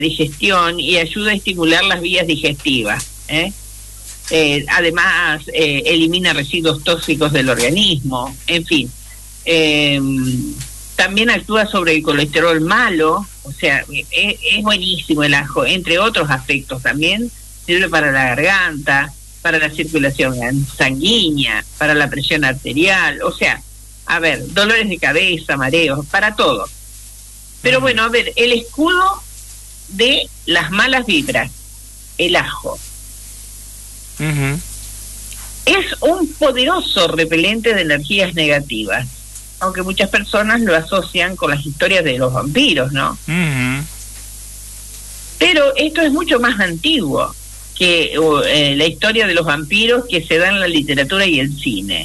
digestión y ayuda a estimular las vías digestivas. Además, elimina residuos tóxicos del organismo, en fin. También actúa sobre el colesterol malo, o sea, es buenísimo el ajo, entre otros aspectos también. Sirve para la garganta, para la circulación sanguínea, para la presión arterial, o sea, a ver, dolores de cabeza, mareos, para todo. Pero bueno, a ver, el escudo de las malas vibras, el ajo. Es un poderoso repelente de energías negativas, aunque muchas personas lo asocian con las historias de los vampiros, ¿no? Pero esto es mucho más antiguo que la historia de los vampiros que se da en la literatura y el cine.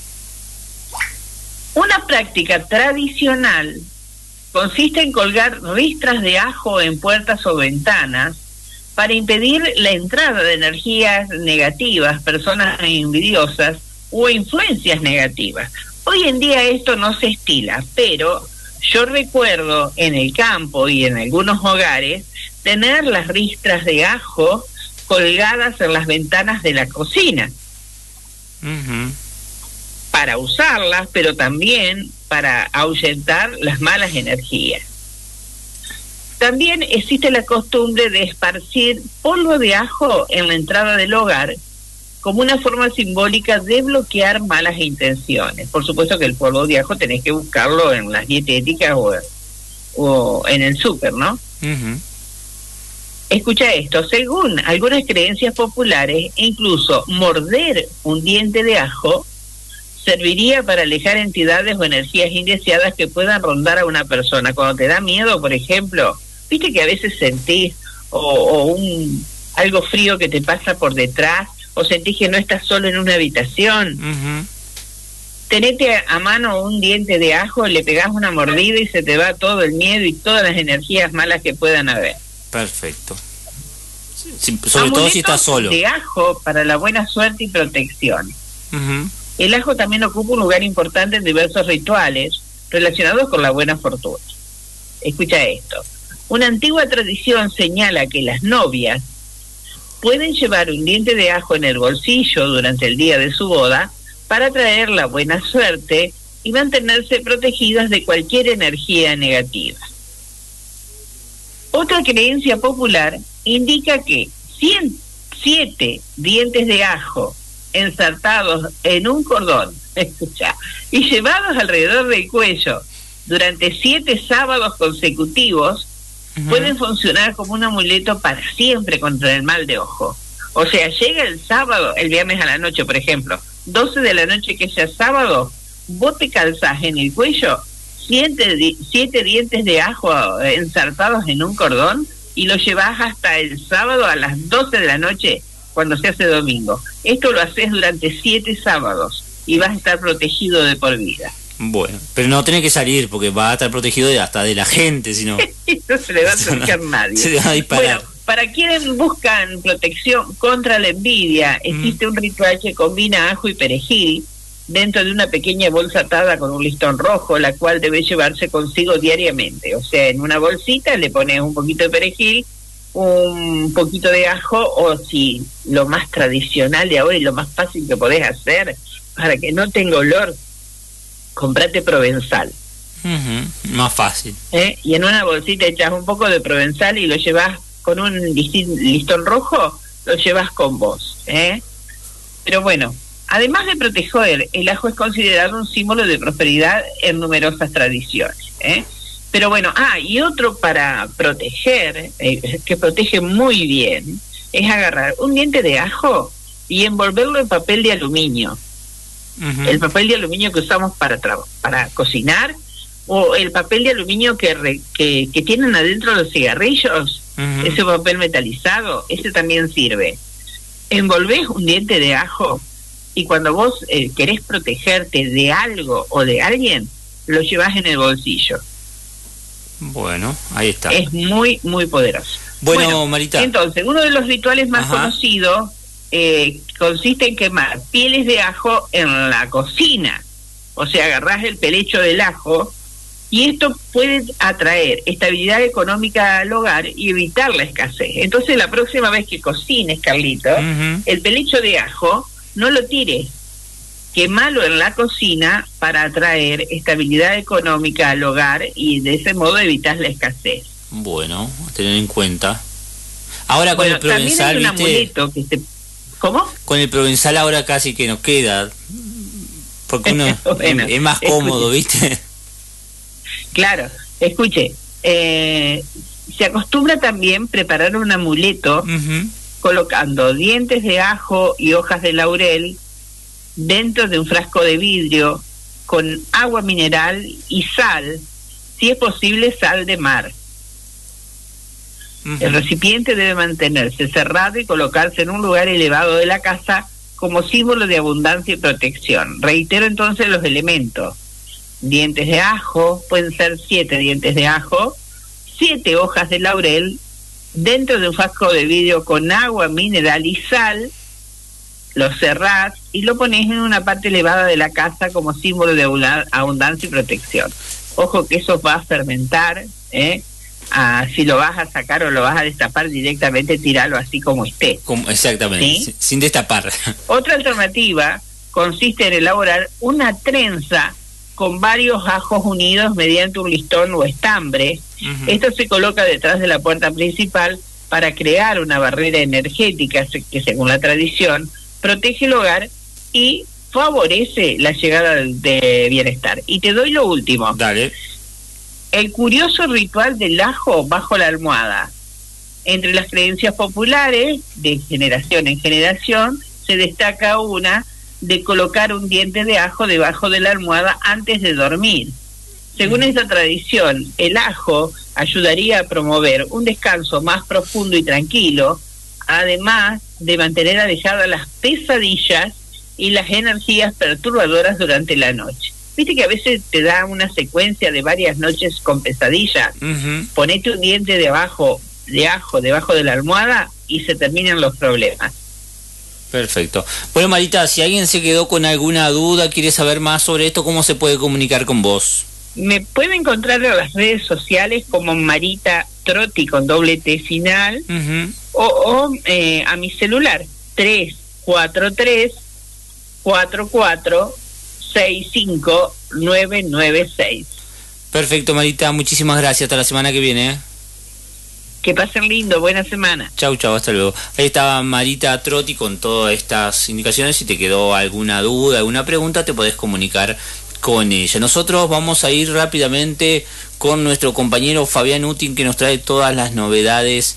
Una práctica tradicional consiste en colgar ristras de ajo en puertas o ventanas para impedir la entrada de energías negativas, personas envidiosas o influencias negativas. Hoy en día esto no se estila, pero yo recuerdo en el campo y en algunos hogares tener las ristras de ajo colgadas en las ventanas de la cocina para usarlas, pero también para ahuyentar las malas energías. También existe la costumbre de esparcir polvo de ajo en la entrada del hogar como una forma simbólica de bloquear malas intenciones. Por supuesto que el polvo de ajo tenés que buscarlo en las dietéticas o en el súper, ¿no? Escucha esto, según algunas creencias populares, incluso morder un diente de ajo serviría para alejar entidades o energías indeseadas que puedan rondar a una persona. Cuando te da miedo, por ejemplo, viste que a veces sentís algo frío que te pasa por detrás, o sentís que no estás solo en una habitación. Tenete a mano un diente de ajo, le pegás una mordida y se te va todo el miedo y todas las energías malas que puedan haber. Perfecto. Sí, sobre todo si estás solo. De ajo para la buena suerte y protección. El ajo también ocupa un lugar importante en diversos rituales relacionados con la buena fortuna. Escucha esto. Una antigua tradición señala que las novias pueden llevar un diente de ajo en el bolsillo durante el día de su boda para traer la buena suerte y mantenerse protegidas de cualquier energía negativa. Otra creencia popular indica que 7 dientes de ajo ensartados en un cordón, escucha, y llevados alrededor del cuello durante 7 sábados consecutivos pueden funcionar como un amuleto para siempre contra el mal de ojo. O sea, llega el sábado, el viernes a la noche, por ejemplo, 12 de la noche que sea sábado, vos te calzás en el cuello 7 dientes de ajo ensartados en un cordón y lo llevás hasta el sábado a las 12 de la noche cuando se hace domingo. Esto lo haces durante 7 sábados y vas a estar protegido de por vida. Bueno, pero no tenés que salir porque va a estar protegido hasta de la gente, si no. No se le va a acercar nadie. Se le va a disparar. Bueno, para quienes buscan protección contra la envidia, existe un ritual que combina ajo y perejil dentro de una pequeña bolsa atada con un listón rojo, la cual debe llevarse consigo diariamente. O sea, en una bolsita le pones un poquito de perejil, un poquito de ajo, o si lo más tradicional de ahora y lo más fácil que podés hacer para que no tenga olor, comprate provenzal. Más fácil. Y en una bolsita echas un poco de provenzal y lo llevas con un listón rojo, lo llevas con vos. Pero bueno, además de proteger, el ajo es considerado un símbolo de prosperidad en numerosas tradiciones. Pero bueno, y otro para proteger, que protege muy bien, es agarrar un diente de ajo y envolverlo en papel de aluminio. El papel de aluminio que usamos para cocinar, o el papel de aluminio que tienen adentro los cigarrillos, ese papel metalizado, ese también sirve. Envolvés un diente de ajo y cuando vos querés protegerte de algo o de alguien, lo llevás en el bolsillo. Bueno, ahí está. Es muy, muy poderoso. Bueno, Marita. Entonces, uno de los rituales más conocidos consiste en quemar pieles de ajo en la cocina. O sea, agarrás el pelecho del ajo Y esto puede atraer estabilidad económica al hogar y evitar la escasez. Entonces, la próxima vez que cocines, Carlito, el pelecho de ajo no lo tires, quémalo en la cocina para atraer estabilidad económica al hogar y de ese modo evitar la escasez. Bueno, a tener en cuenta. Ahora con el también provenzal, hay un amuleto que ¿Cómo? Con el provenzal ahora casi que nos queda, porque uno bueno, es más cómodo, ¿viste? Claro, escuche, se acostumbra también preparar un amuleto colocando dientes de ajo y hojas de laurel dentro de un frasco de vidrio con agua mineral y sal, si es posible sal de mar. El recipiente debe mantenerse cerrado y colocarse en un lugar elevado de la casa como símbolo de abundancia y protección. Reitero entonces los elementos: dientes de ajo, pueden ser 7 dientes de ajo, 7 hojas de laurel, dentro de un frasco de vidrio con agua mineral y sal. Lo cerrás y lo ponés en una parte elevada de la casa como símbolo de abundancia y protección. Ojo que eso va a fermentar, si lo vas a sacar o lo vas a destapar directamente, tiralo así como esté. Exactamente, ¿sí? Sin destapar. Otra alternativa consiste en elaborar una trenza con varios ajos unidos mediante un listón o estambre. Esto se coloca detrás de la puerta principal para crear una barrera energética que, según la tradición, protege el hogar y favorece la llegada de bienestar. Y te doy lo último. Dale. El curioso ritual del ajo bajo la almohada. Entre las creencias populares, de generación en generación, se destaca una de colocar un diente de ajo debajo de la almohada antes de dormir. Según esta tradición, el ajo ayudaría a promover un descanso más profundo y tranquilo, además de mantener alejadas las pesadillas y las energías perturbadoras durante la noche. Viste que a veces te da una secuencia de varias noches con pesadillas. Ponete un diente de ajo debajo de la almohada y se terminan los problemas. Perfecto. Bueno, Marita, si alguien se quedó con alguna duda, quiere saber más sobre esto, ¿cómo se puede comunicar con vos? Me pueden encontrar en las redes sociales como Marita Trotti con doble T final, o a mi celular 343-44-65996. Perfecto, Marita, muchísimas gracias. Hasta la semana que viene. Que pasen lindo, buena semana. Chau, hasta luego. Ahí estaba Marita Trotti con todas estas indicaciones. Si te quedó alguna duda, alguna pregunta, te podés comunicar con ella. Nosotros vamos a ir rápidamente con nuestro compañero Fabián Utin, que nos trae todas las novedades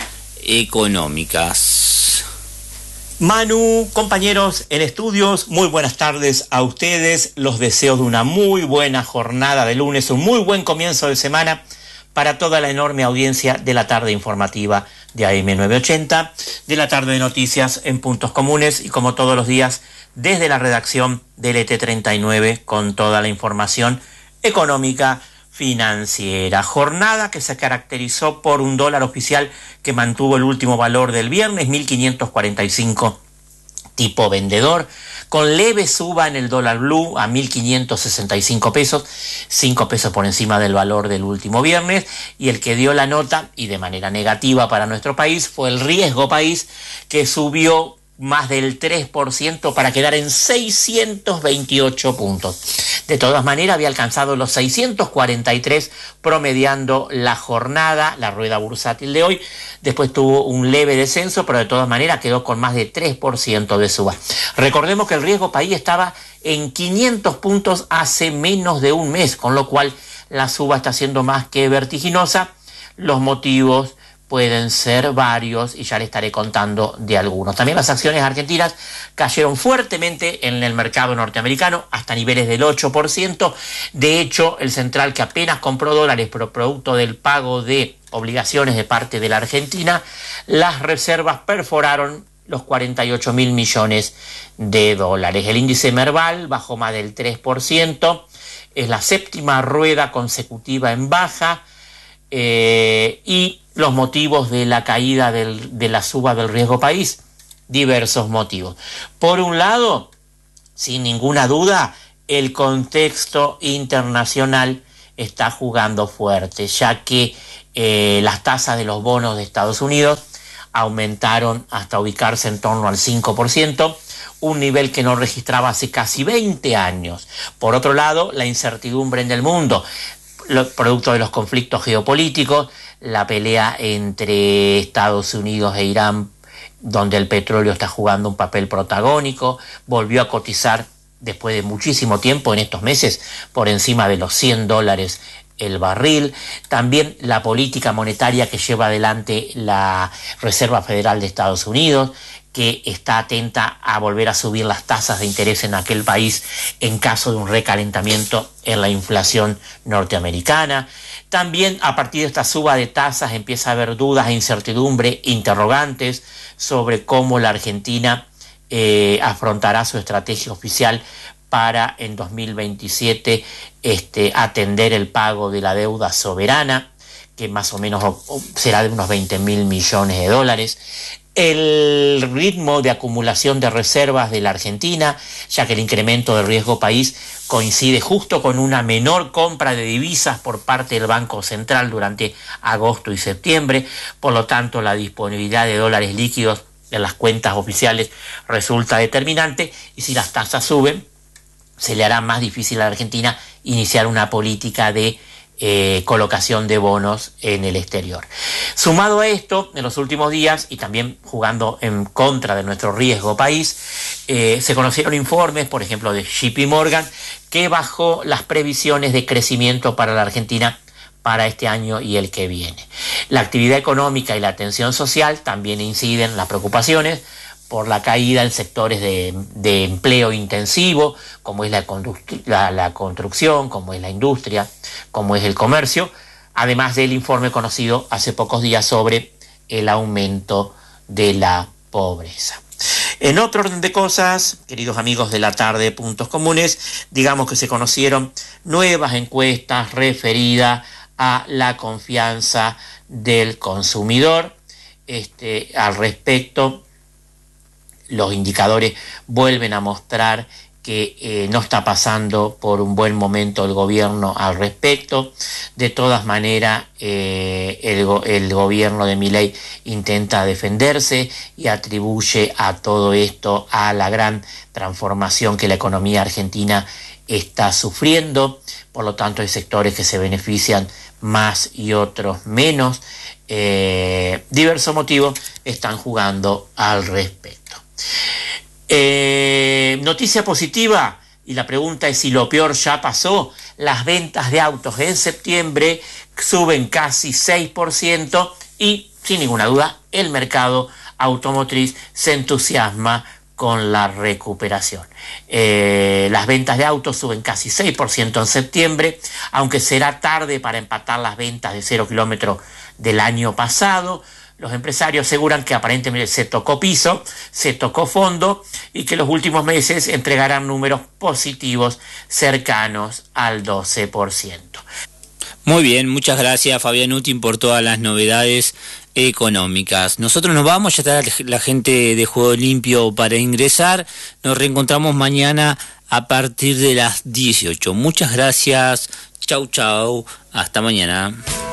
económicas. Manu, compañeros en estudios, muy buenas tardes a ustedes. Los deseo de una muy buena jornada de lunes, un muy buen comienzo de semana para toda la enorme audiencia de la tarde informativa de AM980, de la tarde de noticias en Puntos Comunes y como todos los días desde la redacción del ET39 con toda la información económica financiera. Jornada que se caracterizó por un dólar oficial que mantuvo el último valor del viernes, 1.545 tipo vendedor, con leve suba en el dólar blue a 1.565 pesos, 5 pesos por encima del valor del último viernes, y el que dio la nota, y de manera negativa para nuestro país, fue el riesgo país, que subió más del 3% para quedar en 628 puntos. De todas maneras, había alcanzado los 643 promediando la jornada, la rueda bursátil de hoy. Después tuvo un leve descenso, pero de todas maneras quedó con más de 3% de suba. Recordemos que el riesgo país estaba en 500 puntos hace menos de un mes, con lo cual la suba está siendo más que vertiginosa. Los motivos pueden ser varios y ya le estaré contando de algunos. También las acciones argentinas cayeron fuertemente en el mercado norteamericano hasta niveles del 8%. De hecho, el central, que apenas compró dólares pero producto del pago de obligaciones de parte de la Argentina, las reservas perforaron los 48.000 millones de dólares. El índice Merval bajó más del 3%, es la séptima rueda consecutiva en baja, y los motivos de la caída de la suba del riesgo país, diversos motivos. Por un lado, sin ninguna duda, el contexto internacional está jugando fuerte, ya que las tasas de los bonos de Estados Unidos aumentaron hasta ubicarse en torno al 5%, un nivel que no registraba hace casi 20 años. Por otro lado, la incertidumbre en el mundo, producto de los conflictos geopolíticos, la pelea entre Estados Unidos e Irán, donde el petróleo está jugando un papel protagónico, volvió a cotizar después de muchísimo tiempo en estos meses por encima de los $100 el barril. También la política monetaria que lleva adelante la Reserva Federal de Estados Unidos, que está atenta a volver a subir las tasas de interés en aquel país en caso de un recalentamiento en la inflación norteamericana. También a partir de esta suba de tasas empieza a haber dudas e incertidumbre, interrogantes sobre cómo la Argentina afrontará su estrategia oficial para en 2027 atender el pago de la deuda soberana, que más o menos será de unos 20.000 millones de dólares. El ritmo de acumulación de reservas de la Argentina, ya que el incremento del riesgo país coincide justo con una menor compra de divisas por parte del Banco Central durante agosto y septiembre. Por lo tanto, la disponibilidad de dólares líquidos en las cuentas oficiales resulta determinante, y si las tasas suben, se le hará más difícil a la Argentina iniciar una política de colocación de bonos en el exterior. Sumado a esto, en los últimos días, y también jugando en contra de nuestro riesgo país, se conocieron informes, por ejemplo, de JP Morgan, que bajó las previsiones de crecimiento para la Argentina para este año y el que viene. La actividad económica y la atención social también inciden las preocupaciones por la caída en sectores de empleo intensivo, como es la construcción, como es la industria, como es el comercio, además del informe conocido hace pocos días sobre el aumento de la pobreza. En otro orden de cosas, queridos amigos de la tarde, Puntos Comunes, digamos que se conocieron nuevas encuestas referidas a la confianza del consumidor. Al respecto, los indicadores vuelven a mostrar que no está pasando por un buen momento el gobierno al respecto. De todas maneras, el gobierno de Milei intenta defenderse y atribuye a todo esto a la gran transformación que la economía argentina está sufriendo. Por lo tanto, hay sectores que se benefician más y otros menos. Diversos motivos están jugando al respecto. Noticia positiva, y la pregunta es si lo peor ya pasó. Las ventas de autos en septiembre suben casi 6% y, sin ninguna duda, el mercado automotriz se entusiasma con la recuperación. Las ventas de autos suben casi 6% en septiembre, aunque será tarde para empatar las ventas de 0 kilómetros del año pasado. Los empresarios aseguran que aparentemente se tocó piso, se tocó fondo, y que los últimos meses entregarán números positivos cercanos al 12%. Muy bien, muchas gracias Fabián Utin por todas las novedades económicas. Nosotros nos vamos, ya está la gente de Juego Limpio para ingresar. Nos reencontramos mañana a partir de las 18. Muchas gracias, chau chau, hasta mañana.